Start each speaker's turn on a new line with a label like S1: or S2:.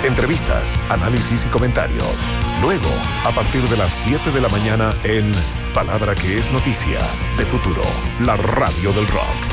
S1: Entrevistas, análisis y comentarios. Luego, a partir de las 7 de la mañana en Palabra que es noticia, de Futuro, la radio del rock.